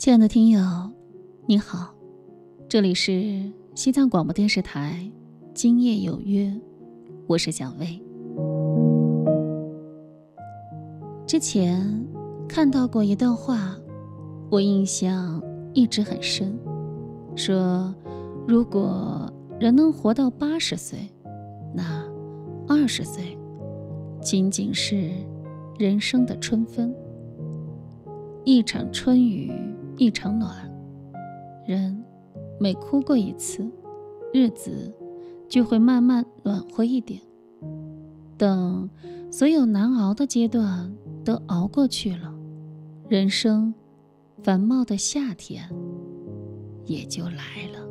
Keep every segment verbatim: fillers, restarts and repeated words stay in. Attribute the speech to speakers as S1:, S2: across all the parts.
S1: 亲爱的听友，你好，这里是西藏广播电视台今夜有约，我是小薇。之前看到过一段话，我印象一直很深，说如果人能活到八十岁，那二十岁仅仅是人生的春分，一场春雨一场暖，人每哭过一次，日子就会慢慢暖和一点。等所有难熬的阶段都熬过去了，人生繁茂的夏天也就来了。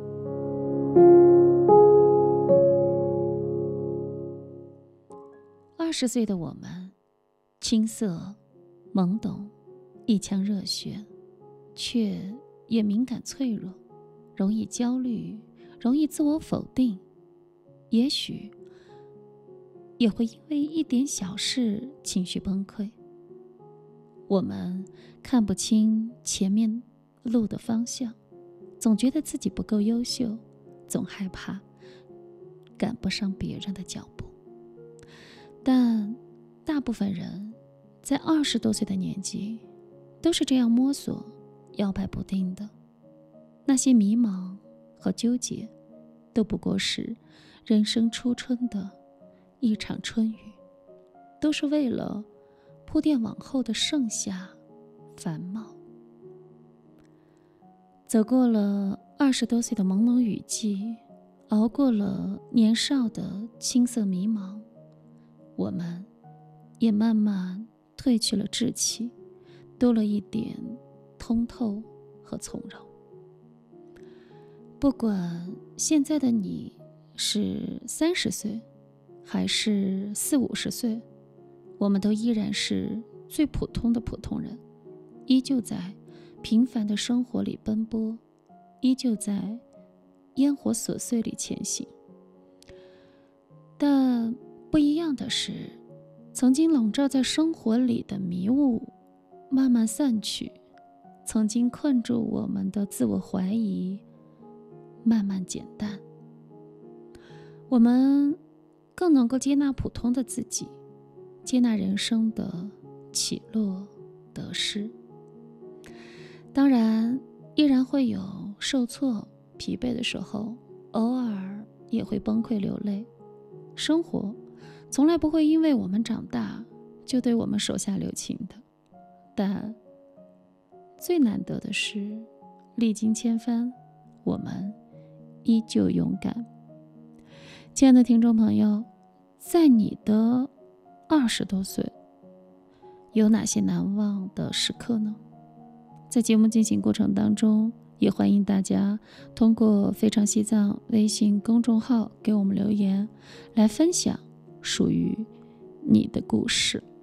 S1: 二十岁的我们，青涩、懵懂、一腔热血，却也敏感脆弱，容易焦虑，容易自我否定，也许也会因为一点小事情绪崩溃。我们看不清前面路的方向，总觉得自己不够优秀，总害怕赶不上别人的脚步。但大部分人在二十多岁的年纪都是这样摸索摇摆不定的，那些迷茫和纠结都不过是人生初春的一场春雨，都是为了铺垫往后的盛夏繁茂。走过了二十多岁的朦胧雨季，熬过了年少的青涩迷茫，我们也慢慢褪去了稚气，多了一点通透和从容。不管现在的你是三十岁还是四五十岁，我们都依然是最普通的普通人，依旧在平凡的生活里奔波，依旧在烟火琐碎里前行。但不一样的是，曾经笼罩在生活里的迷雾慢慢散去，曾经困住我们的自我怀疑慢慢减淡，我们更能够接纳普通的自己，接纳人生的起落得失。当然依然会有受挫疲惫的时候，偶尔也会崩溃流泪。生活从来不会因为我们长大就对我们手下留情的，但最难得的是历经千帆，我们依旧勇敢。亲爱的听众朋友，在你的二十多岁有哪些难忘的时刻呢？在节目进行过程当中，也欢迎大家通过非常西藏微信公众号给我们留言，来分享属于你的故事。